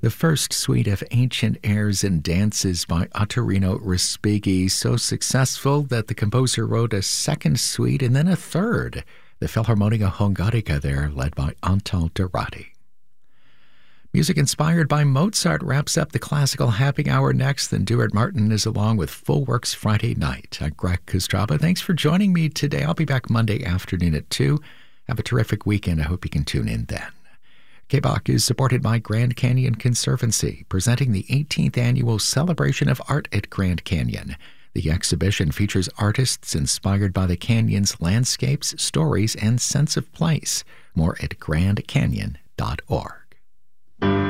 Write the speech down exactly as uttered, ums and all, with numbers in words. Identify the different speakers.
Speaker 1: The first suite of ancient airs and dances by Ottorino Respighi, so successful that the composer wrote a second suite and then a third, the Philharmonia Hungarica there, led by Antal Dorati. Music inspired by Mozart wraps up the classical happy hour next. Then Duart Martin is along with Full Works Friday night. I'm Greg Kostraba. Thanks for joining me today. I'll be back Monday afternoon at two. Have a terrific weekend. I hope you can tune in then. K B O C is supported by Grand Canyon Conservancy, presenting the eighteenth Annual Celebration of Art at Grand Canyon. The exhibition features artists inspired by the canyon's landscapes, stories, and sense of place. More at grand canyon dot org.